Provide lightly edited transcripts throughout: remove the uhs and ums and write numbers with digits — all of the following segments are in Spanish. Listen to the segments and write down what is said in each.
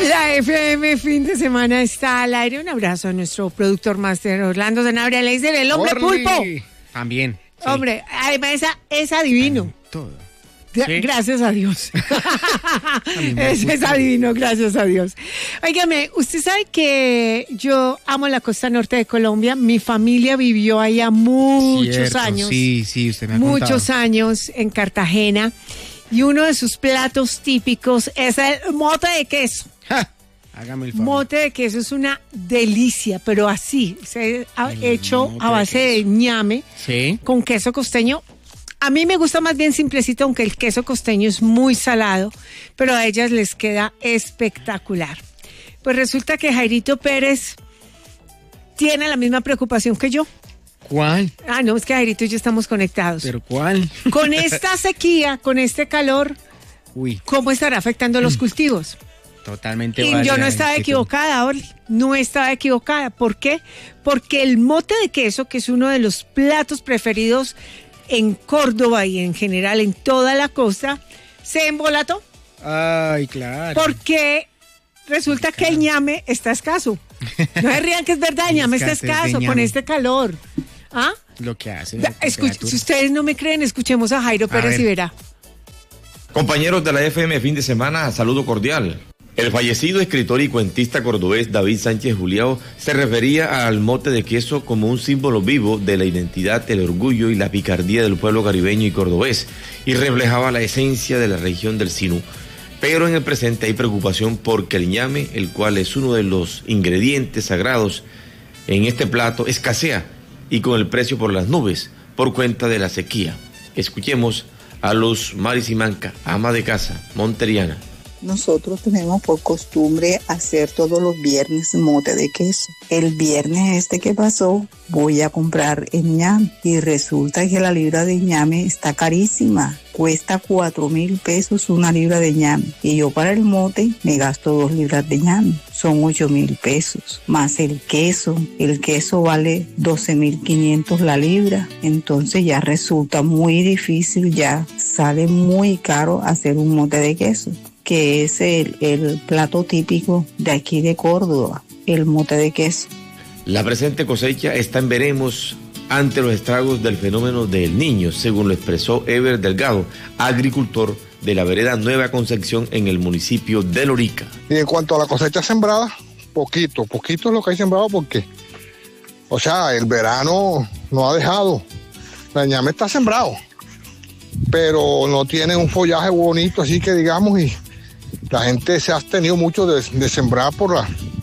La FM fin de semana está al aire. Un abrazo a nuestro productor máster Orlando Zanabria. Le dicen el hombre Orly. pulpo. También. Sí. Hombre, además es adivino. Todo. Sí. Gracias a Dios. Ese es adivino, gracias a Dios. Óigame, usted sabe que yo amo la costa norte de Colombia. Mi familia vivió allá muchos años. Sí, usted me ha muchos contado. años en Cartagena. Y uno de sus platos típicos es el mote de queso. ¡Ja! Hágame el favor. Mote de queso es una delicia, pero así, se ha hecho a base de ñame Sí. con queso costeño. A mí me gusta más bien simplecito, aunque el queso costeño es muy salado, pero a ellas les queda espectacular. Pues resulta que Jairito Pérez tiene la misma preocupación que yo. ¿Cuál? Ah, no, es que Jairito y yo estamos conectados. ¿Pero cuál? Con esta sequía, con este calor, Uy, ¿cómo estará afectando los cultivos? totalmente. Y válida yo no la estaba inquietud. equivocada, Orly. No estaba equivocada. ¿Por qué? Porque el mote de queso, que es uno de los platos preferidos en Córdoba y en general en toda la costa, se embolató. Ay, claro. Porque resulta que el ñame está escaso. No se rían que es verdad, el ñame está Escasez de escaso con ñame. este calor. ¿Ah? Lo que hace. Si ustedes no me creen, escuchemos a Jairo Pérez ver. y verá. Compañeros de la FM fin de semana, saludo cordial. El fallecido escritor y cuentista cordobés David Sánchez Juliao se refería al mote de queso como un símbolo vivo de la identidad, el orgullo y la picardía del pueblo caribeño y cordobés, y reflejaba la esencia de la región del Sinú. Pero en el presente hay preocupación porque el ñame, el cual es uno de los ingredientes sagrados en este plato, escasea y con el precio por las nubes por cuenta de la sequía. Escuchemos a Luz Marisimanca, ama de casa, monteriana. Nosotros tenemos por costumbre hacer todos los viernes mote de queso. El viernes este que pasó voy a comprar el ñame y resulta que la libra de ñame está carísima. Cuesta 4,000 pesos una libra de ñame y yo para el mote me gasto 2 libras de ñame. Son 8,000 pesos más el queso. El queso vale 12,500 la libra. Entonces ya resulta muy difícil, ya sale muy caro hacer un mote de queso, que es el plato típico de aquí de Córdoba, el mote de queso. La presente cosecha está en veremos ante los estragos del fenómeno del Niño, según lo expresó Ever Delgado, agricultor de la vereda Nueva Concepción en el municipio de Lorica. Y en cuanto a la cosecha sembrada, poquito es lo que hay sembrado porque, o sea, el verano no ha dejado. La ñame está sembrado, pero no tiene un follaje bonito, así que digamos, y la gente se ha abstenido mucho de sembrar por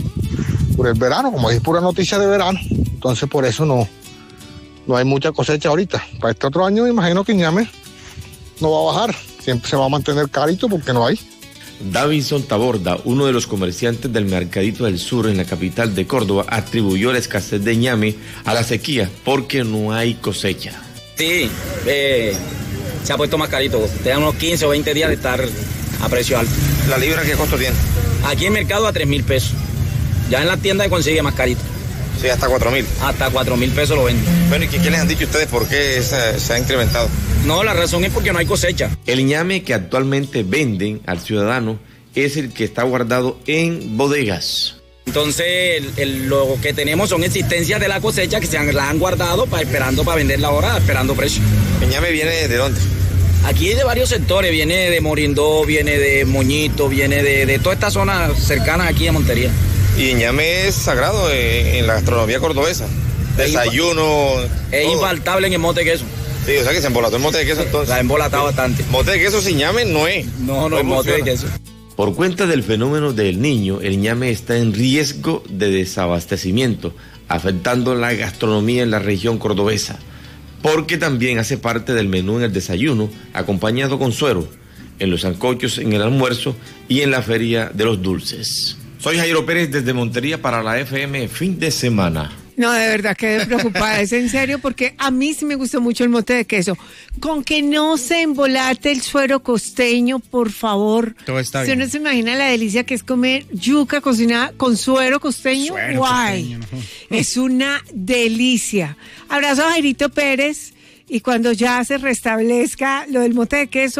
el verano, como es pura noticia de verano. Entonces por eso no hay mucha cosecha ahorita. Para este otro año me imagino que ñame no va a bajar, siempre se va a mantener carito porque no hay. Davinson Taborda, uno de los comerciantes del Mercadito del Sur en la capital de Córdoba, atribuyó la escasez de ñame a la sequía porque no hay cosecha. Sí, se ha puesto más carito. Te dan unos 15 o 20 días de estar a precio alto. ¿La libra qué costo tiene? Aquí en mercado a 3,000 pesos. Ya en la tienda se consigue más carito. Sí, hasta 4,000. Hasta 4,000 pesos lo venden. Bueno, ¿y qué les han dicho ustedes por qué se ha incrementado? No, la razón es porque no hay cosecha. El ñame que actualmente venden al ciudadano es el que está guardado en bodegas. Entonces, lo que tenemos son existencias de la cosecha que la han guardado esperando para venderla ahora, esperando precio. ¿El ñame viene de dónde? Aquí de varios sectores, viene de Morindó, viene de Moñito, viene de todas estas zonas cercanas aquí a Montería. Y el ñame es sagrado en la gastronomía cordobesa. Desayuno. Es todo. infaltable en el mote de queso. Sí, o sea que se embolató el mote de queso entonces. La ha embolatado bastante. Mote de queso sin ñame no es. No, el mote de queso. Por cuenta del fenómeno del Niño, el ñame está en riesgo de desabastecimiento, afectando la gastronomía en la región cordobesa, porque también hace parte del menú en el desayuno, acompañado con suero, en los sancochos en el almuerzo y en la feria de los dulces. Soy Jairo Pérez desde Montería para la FM fin de semana. No, de verdad quedé preocupada, es en serio, porque a mí sí me gustó mucho el mote de queso. Con que no se embolate el suero costeño, por favor. Todo está ¿Usted bien. no se imagina la delicia que es comer yuca cocinada con suero costeño? Suero ¡Guay! costeño, ¿no? Es una delicia. Abrazo a Jairito Pérez y cuando ya se restablezca lo del mote de queso,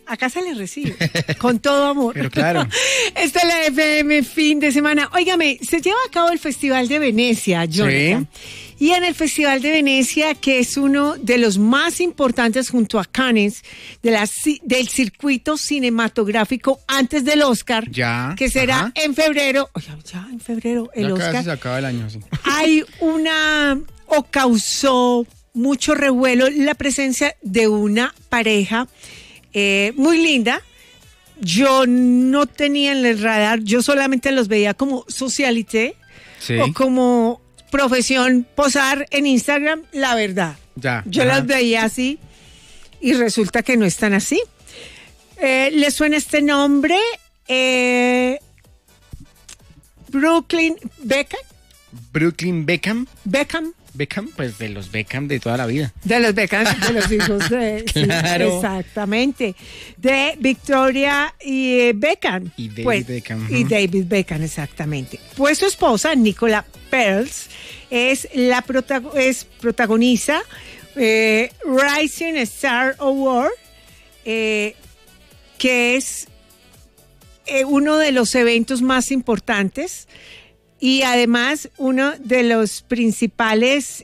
Acá se le recibe, con todo amor. Pero claro. Esta es la FM fin de semana. Óigame, se lleva a cabo el Festival de Venecia, Jonathan. Sí. Y en el Festival de Venecia, que es uno de los más importantes junto a Cannes del circuito cinematográfico antes del Oscar, que será en febrero. Oye, ya en febrero el Oscar. Casi se acaba el año, sí. Causó mucho revuelo la presencia de una pareja muy linda. Yo no tenía en el radar, yo solamente los veía como socialité o como profesión posar en Instagram, la verdad. Yo las veía así y resulta que no están así. ¿Les suena este nombre? Brooklyn Beckham. Brooklyn Beckham. Beckham, pues de los Beckham de toda la vida. De los Beckham, de los hijos de... Claro. Sí, exactamente. De Victoria y Beckham. Y David Beckham. Y David Beckham, exactamente. Pues su esposa, Nicola Pearls, protagoniza Rising Star Award, que es uno de los eventos más importantes y además uno de los principales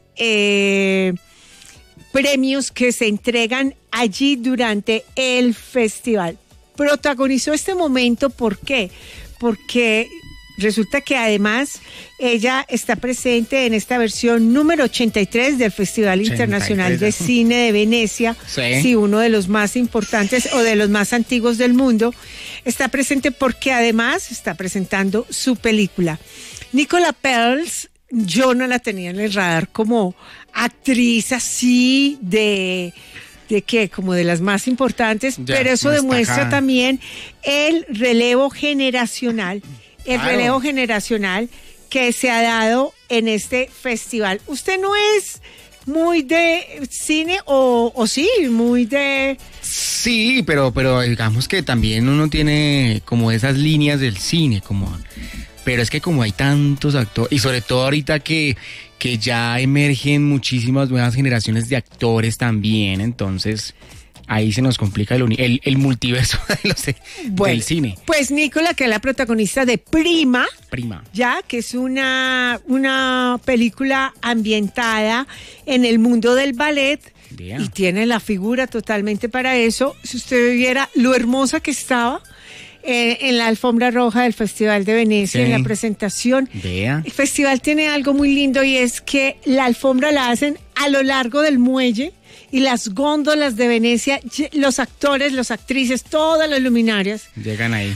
premios que se entregan allí durante el festival. Protagonizó este momento, ¿por qué? Porque resulta que además ella está presente en esta versión número 83 del Festival Internacional de Cine de Venecia, sí, uno de los más importantes o de los más antiguos del mundo. Está presente porque además está presentando su película. Nicola Pearls, yo no la tenía en el radar como actriz así de qué, como de las más importantes, pero eso demuestra también el relevo generacional. Relevo generacional que se ha dado en este festival. ¿Usted no es muy de cine o sí, muy de...? Sí, pero digamos que también uno tiene como esas líneas del cine, pero es que como hay tantos actores, y sobre todo ahorita que ya emergen muchísimas nuevas generaciones de actores también, entonces... Ahí se nos complica el multiverso del cine. Pues Nicola, que es la protagonista de Prima, ya que es una película ambientada en el mundo del ballet. Y tiene la figura totalmente para eso. Si usted viera lo hermosa que estaba en la alfombra roja del Festival de Venecia, en la presentación. El festival tiene algo muy lindo y es que la alfombra la hacen a lo largo del muelle. Y las góndolas de Venecia, los actores, las actrices, todas las luminarias. Llegan ahí.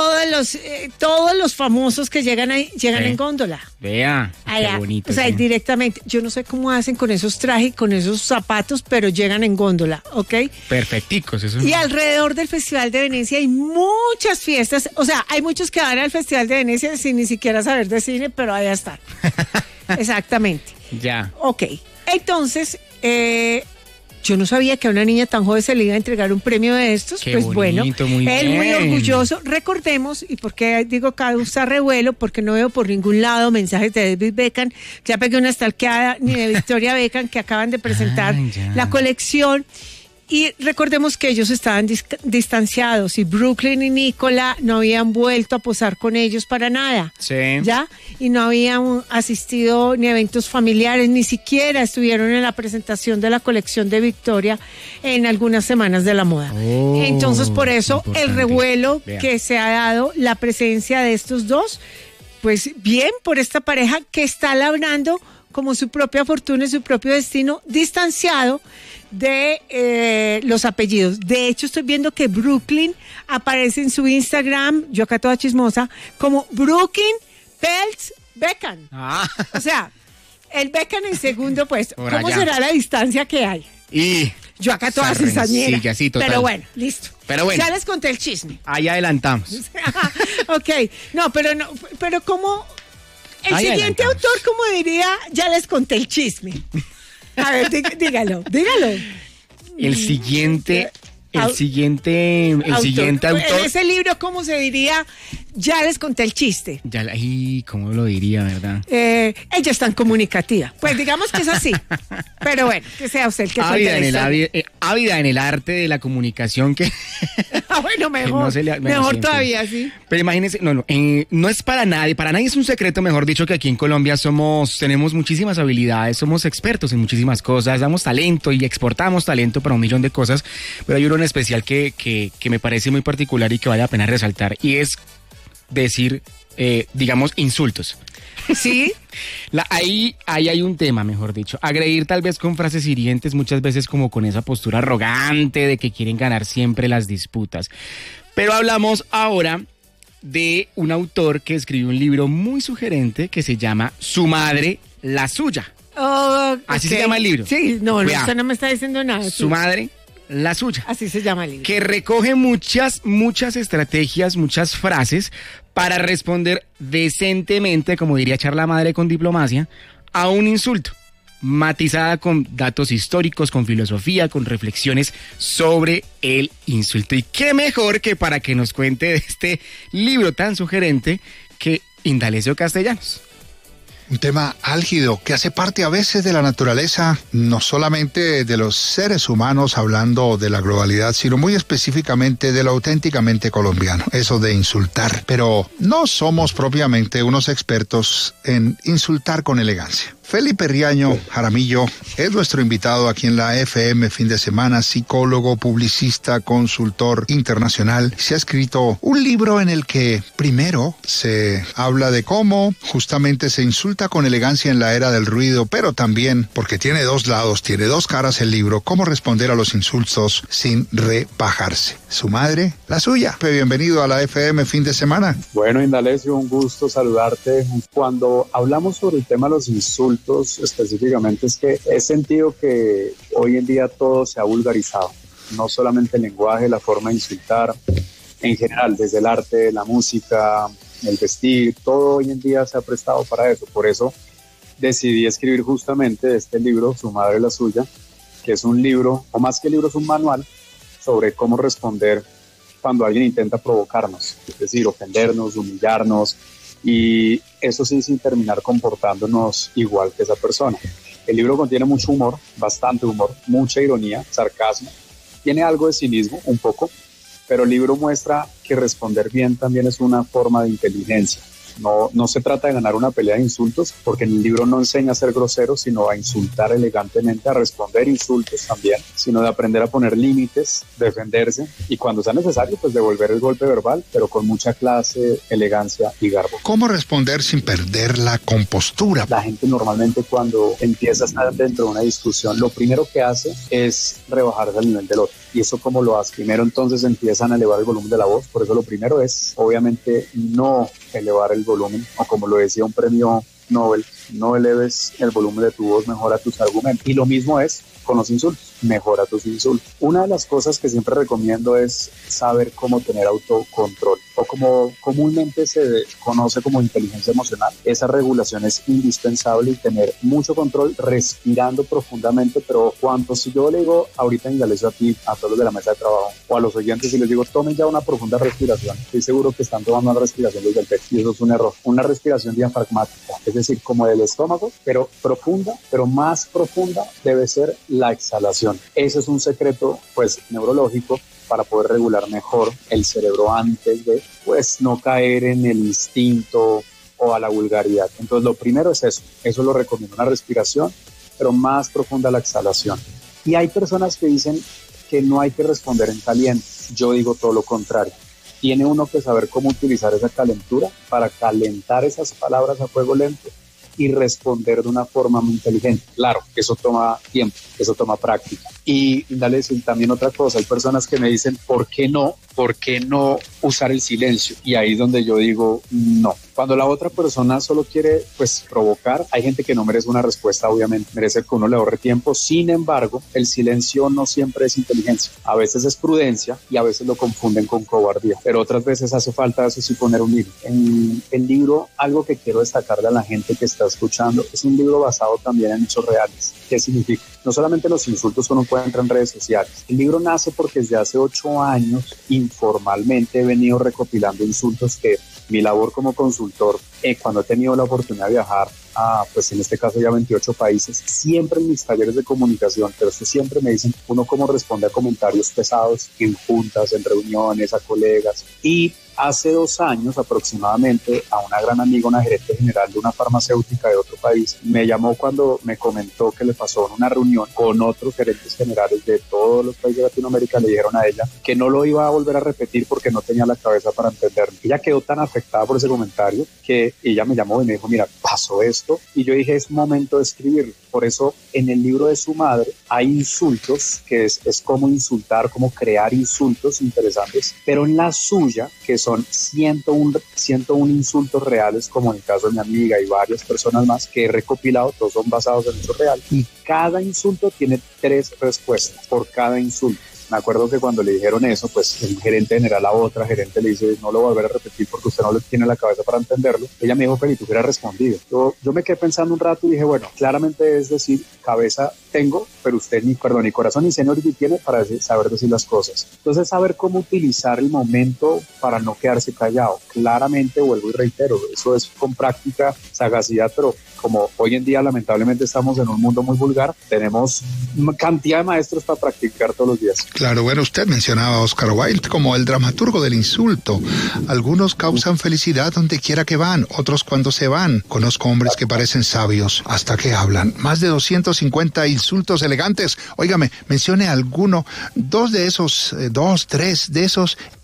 Todos los famosos que llegan ahí, llegan en góndola. Vea, qué bonito. O sea, directamente. Yo no sé cómo hacen con esos trajes, con esos zapatos, pero llegan en góndola, ¿ok? Perfecticos, eso. Y alrededor del Festival de Venecia hay muchas fiestas. O sea, hay muchos que van al Festival de Venecia sin ni siquiera saber de cine, pero allá están. Exactamente. Ya. Ok. Entonces, yo no sabía que a una niña tan joven se le iba a entregar un premio de estos. Qué pues bonito, bueno, él muy orgulloso. Recordemos, y porque digo causa revuelo, porque no veo por ningún lado mensajes de David Beckham. Ya pegué una stalkeada, ni de Victoria Beckham, que acaban de presentar la colección. Y recordemos que ellos estaban distanciados y Brooklyn y Nicola no habían vuelto a posar con ellos para nada. Sí. ¿Ya? Y no habían asistido ni a eventos familiares, ni siquiera estuvieron en la presentación de la colección de Victoria en algunas semanas de la moda. Entonces, por eso, el revuelo que se ha dado, la presencia de estos dos, pues bien por esta pareja que está labrando como su propia fortuna y su propio destino, distanciado de los apellidos. De hecho, estoy viendo que Brooklyn aparece en su Instagram, yo acá toda chismosa, como Brooklyn Pearls Beckham. O sea, el Beckham en segundo puesto. ¿Cómo será la distancia que hay? Y yo acá toda cizañera. Sí, total. Pero bueno, listo. Ya les conté el chisme. Ahí adelantamos. Ok. No, pero como el siguiente autor, como diría, ya les conté el chisme. A ver, dígalo. El siguiente autor. En ese libro, ¿cómo se diría? Ya les conté el chiste. ¿Cómo lo diría, verdad? Ella es tan comunicativa. Pues digamos que es así. Pero bueno, que sea usted el que cuente la historia. Ávida en el arte de la comunicación que... Bueno, mejor. Mejor todavía, sí. Pero imagínense, no es para nadie es un secreto, mejor dicho, que aquí en Colombia tenemos muchísimas habilidades, somos expertos en muchísimas cosas, damos talento y exportamos talento para un millón de cosas, pero hay uno en especial que me parece muy particular y que vale la pena resaltar, y es decir, digamos, insultos. ¿Sí? Ahí hay un tema, mejor dicho. Agredir tal vez con frases hirientes, muchas veces como con esa postura arrogante de que quieren ganar siempre las disputas. Pero hablamos ahora de un autor que escribió un libro muy sugerente que se llama Su madre, la suya. Oh, Así se llama el libro. Sí, usted no me está diciendo nada. Su madre, la suya. Así se llama el libro. Que recoge muchas estrategias, muchas frases para responder decentemente, como diría Charla Madre con diplomacia, a un insulto, matizada con datos históricos, con filosofía, con reflexiones sobre el insulto. Y qué mejor que para que nos cuente de este libro tan sugerente que Indalecio Castellanos. Un tema álgido que hace parte a veces de la naturaleza, no solamente de los seres humanos hablando de la globalidad, sino muy específicamente de lo auténticamente colombiano, eso de insultar. Pero no somos propiamente unos expertos en insultar con elegancia. Felipe Riaño Jaramillo es nuestro invitado aquí en la FM Fin de Semana, psicólogo, publicista, consultor internacional. Se ha escrito un libro en el que primero se habla de cómo justamente se insulta con elegancia en la era del ruido, pero también, porque tiene dos lados, tiene dos caras el libro, cómo responder a los insultos sin rebajarse. Su madre, la suya. Bienvenido a la FM Fin de Semana. Bueno, Indalecio, un gusto saludarte. Cuando hablamos sobre el tema de los insultos, específicamente, es que he sentido que hoy en día todo se ha vulgarizado, no solamente el lenguaje, la forma de insultar, en general, desde el arte, la música, el vestir, todo hoy en día se ha prestado para eso. Por eso decidí escribir justamente este libro, Su madre, la suya, que es un libro, o más que libro, es un manual sobre cómo responder cuando alguien intenta provocarnos, es decir, ofendernos, humillarnos, y eso sí, sin terminar comportándonos igual que esa persona. El libro contiene mucho humor, bastante humor, mucha ironía, sarcasmo, tiene algo de cinismo, un poco, pero el libro muestra que responder bien también es una forma de inteligencia. No se trata de ganar una pelea de insultos, porque en el libro no enseña a ser grosero, sino a insultar elegantemente, a responder insultos también, sino de aprender a poner límites, defenderse y cuando sea necesario, pues devolver el golpe verbal, pero con mucha clase, elegancia y garbo. ¿Cómo responder sin perder la compostura? La gente normalmente cuando empieza a estar dentro de una discusión, lo primero que hace es rebajarse al nivel del otro. ¿Y eso cómo lo hace? Primero entonces empiezan a elevar el volumen de la voz, por eso lo primero es, obviamente, no elevar el volumen, o como lo decía un premio Nobel, no eleves el volumen de tu voz, mejora tus argumentos. Y lo mismo es con los insultos, mejora tus insultos. Una de las cosas que siempre recomiendo es saber cómo tener autocontrol, o como comúnmente se conoce como inteligencia emocional. Esa regulación es indispensable y tener mucho control respirando profundamente, pero si yo le digo ahorita en Indalecio a ti, a todos los de la mesa de trabajo, o a los oyentes y les digo, tomen ya una profunda respiración, estoy seguro que están tomando una respiración desde el pecho, y eso es un error. Una respiración diafragmática, es decir, como del estómago, pero profunda, pero más profunda debe ser la exhalación. Ese es un secreto, pues, neurológico para poder regular mejor el cerebro antes de, pues, no caer en el instinto o a la vulgaridad. Entonces, lo primero es eso lo recomiendo, una respiración, pero más profunda la exhalación. Y hay personas que dicen que no hay que responder en caliente. Yo digo todo lo contrario. Tiene uno que saber cómo utilizar esa calentura para calentar esas palabras a fuego lento y responder de una forma muy inteligente. Claro, eso toma tiempo, eso toma práctica. Y dale también otra cosa, hay personas que me dicen, ¿por qué no usar el silencio? Y ahí es donde yo digo, no. Cuando la otra persona solo quiere, pues, provocar, hay gente que no merece una respuesta, obviamente, merece que uno le ahorre tiempo. Sin embargo, el silencio no siempre es inteligencia. A veces es prudencia y a veces lo confunden con cobardía, pero otras veces hace falta, eso sí, poner un límite. En el libro, algo que quiero destacarle a la gente que está escuchando, es un libro basado también en hechos reales. ¿Qué significa? No solamente los insultos que uno encuentra en redes sociales. El libro nace porque desde hace 8 años informalmente he venido recopilando insultos que mi labor como consultor, cuando he tenido la oportunidad de viajar a, pues en este caso ya 28 países, siempre en mis talleres de comunicación, pero eso siempre me dicen uno cómo responde a comentarios pesados en juntas, en reuniones, a colegas. Y hace 2 años aproximadamente a una gran amiga, una gerente general de una farmacéutica de otro país, me llamó cuando me comentó que le pasó en una reunión con otros gerentes generales de todos los países de Latinoamérica. Le dijeron a ella que no lo iba a volver a repetir porque no tenía la cabeza para entenderlo. Ella quedó tan afectada por ese comentario que ella me llamó y me dijo, mira, pasó esto, y yo dije, es momento de escribirlo. Por eso en el libro de su madre hay insultos, que es cómo insultar, cómo crear insultos interesantes, pero en la suya, que son 101 insultos reales, como en el caso de mi amiga y varias personas más que he recopilado, todos son basados en hechos reales, y cada insulto tiene 3 respuestas por cada insulto. Me acuerdo que cuando le dijeron eso, pues el gerente general a otra gerente le dice, no lo voy a volver a repetir porque usted no le tiene la cabeza para entenderlo. Ella me dijo, pero tú hubieras respondido. Yo me quedé pensando un rato y dije, bueno, claramente es decir, cabeza tengo, pero usted ni corazón ni seniority tiene para saber decir las cosas. Entonces, saber cómo utilizar el momento para no quedarse callado. Claramente, vuelvo y reitero, eso es con práctica, sagacidad, pero como hoy en día lamentablemente estamos en un mundo muy vulgar, tenemos cantidad de maestros para practicar todos los días. Claro, bueno, usted mencionaba a Oscar Wilde como el dramaturgo del insulto. Algunos causan felicidad donde quiera que van, otros cuando se van. Conozco hombres que parecen sabios hasta que hablan. Más de 250 insultos elegantes. Óigame, mencione alguno, 3 de esos